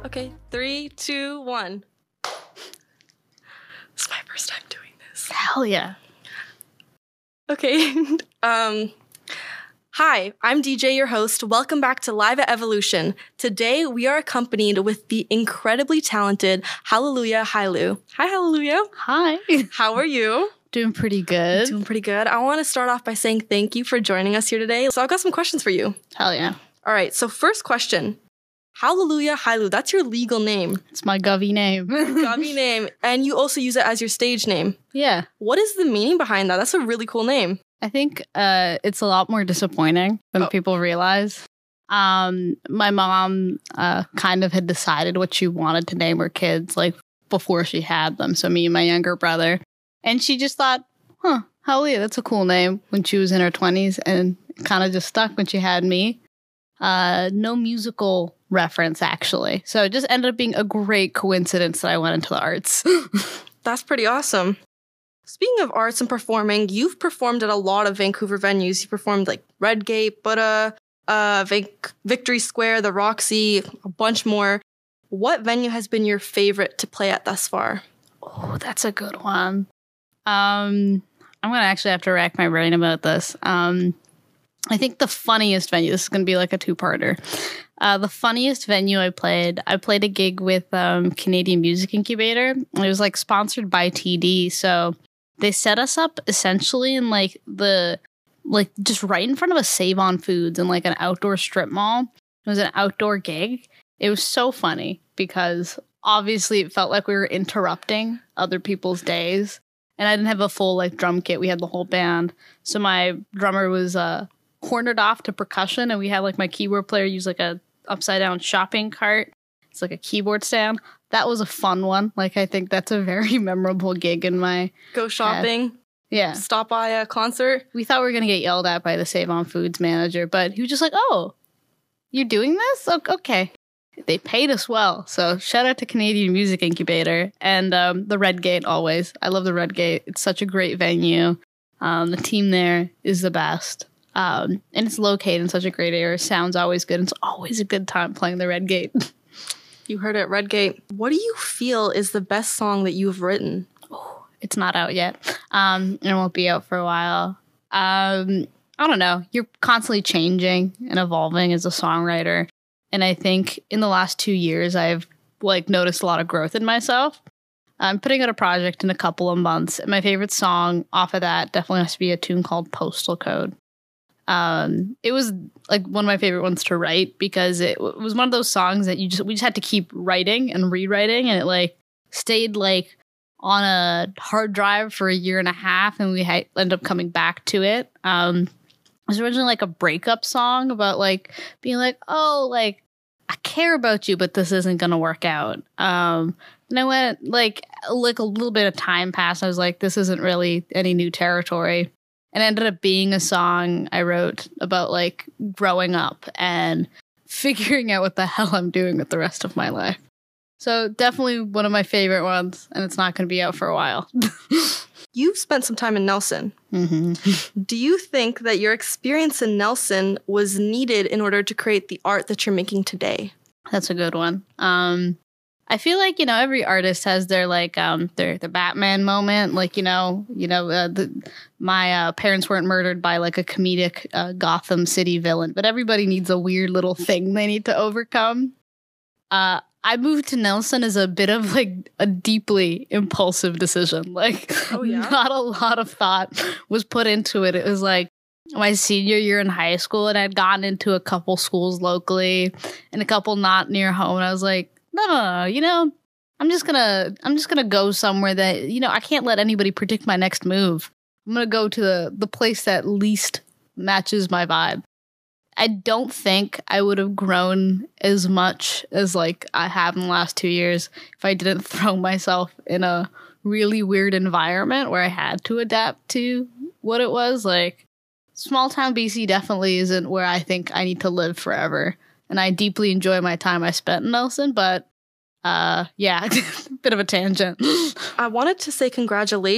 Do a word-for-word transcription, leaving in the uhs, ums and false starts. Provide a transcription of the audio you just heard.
Okay, three, two, one. This is my first time doing this. Hell yeah. Okay. um, hi, I'm D J, your host. Welcome back to Live at Evolution. Today, we are accompanied with the incredibly talented Hallelujah Hailu. Hi, Hallelujah. Hi. How are you? Doing pretty good. Doing pretty good. I want to start off by saying thank you for joining us here today. So I've got some questions for you. Hell yeah. All right, so first question. Hallelujah Hailu, that's your legal name. It's my govy name. Govy name. And you also use it as your stage name. Yeah. What is the meaning behind that? That's a really cool name. I think uh, it's a lot more disappointing than Oh. people realize. Um, my mom uh, kind of had decided what she wanted to name her kids, like, before she had them. So me and my younger brother. And she just thought, huh, Hallelujah, that's a cool name when she was in her twenties. And it kind of just stuck when she had me. Uh, no musical reference, actually. So it just ended up being a great coincidence that I went into the arts. That's pretty awesome. Speaking of arts and performing, you've performed at a lot of Vancouver venues. You performed like Redgate, Buddha, uh, Vic- Victory Square, the Roxy, a bunch more. What venue has been your favorite to play at thus far? Oh, that's a good one. Um, I'm going to actually have to rack my brain about this. Um, I think the funniest venue, this is going to be like a two-parter. Uh, the funniest venue I played, I played a gig with um, Canadian Music Incubator. It was like sponsored by T D. So they set us up essentially in like the, like just right in front of a Save On Foods in like an outdoor strip mall. It was an outdoor gig. It was so funny because obviously it felt like we were interrupting other people's days. And I didn't have a full like drum kit. We had the whole band. So my drummer was uh, cornered off to percussion, and we had like my keyboard player use like a upside down shopping cart. It's like a keyboard stand. That was a fun one. Like I think that's a very memorable gig in my Go shopping, yeah. stop by a concert. We thought we were gonna get yelled at by the Save On Foods manager, but he was just like, "Oh, you're doing this? O- Okay." They paid us well, so shout out to Canadian Music Incubator and um, the Redgate always. I love the Redgate. It's such a great venue. Um, the team there is the best. Um, and it's located in such a great area. Sounds always good. It's always a good time playing the Redgate. You heard it, Redgate. What do you feel is the best song that you've written? Oh, it's not out yet. Um, and it won't be out for a while. Um, I don't know. You're constantly changing and evolving as a songwriter. And I think in the last two years, I've like noticed a lot of growth in myself. I'm putting out a project in a couple of months. And my favorite song off of that definitely has to be a tune called Postal Code. Um, it was like one of my favorite ones to write because it w- was one of those songs that you just, we just had to keep writing and rewriting, and it like stayed like on a hard drive for a year and a half, and we ha- ended up coming back to it. Um, it was originally like a breakup song about like being like, oh, like I care about you, but this isn't going to work out. Um, and I went like, like a little bit of time passed. I was like, this isn't really any new territory. And it ended up being a song I wrote about like growing up and figuring out what the hell I'm doing with the rest of my life. So definitely one of my favorite ones, and it's not going to be out for a while. You've spent some time in Nelson. Mm-hmm. Do you think that your experience in Nelson was needed in order to create the art that you're making today? That's a good one. Um, I feel like, you know, every artist has their like um their the Batman moment. Like, you know, you know, uh, the, my uh, parents weren't murdered by like a comedic uh, Gotham City villain, but everybody needs a weird little thing they need to overcome. Uh, I moved to Nelson as a bit of like a deeply impulsive decision. Like, Oh, yeah? not a lot of thought was put into it. It was like my senior year in high school, and I'd gotten into a couple schools locally and a couple not near home. And I was like, no, no, no, you know, I'm just gonna, I'm just gonna go somewhere that, you know, I can't let anybody predict my next move. I'm gonna go to the, the place that least matches my vibe. I don't think I would have grown as much as like I have in the last two years if I didn't throw myself in a really weird environment where I had to adapt to what it was. Like, small town B C definitely isn't where I think I need to live forever. And I deeply enjoy my time I spent in Nelson, but uh, yeah, bit of a tangent. I wanted to say congratulations